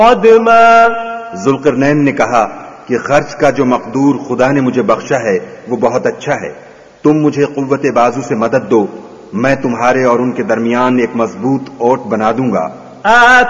जुल्करनैन ने कहा कि खर्च का जो मकदूर खुदा ने मुझे बख्शा है वो बहुत अच्छा है। तुम मुझे कुव्वत बाजू से मदद दो, मैं तुम्हारे और उनके दरमियान एक मजबूत ओट बना दूंगा।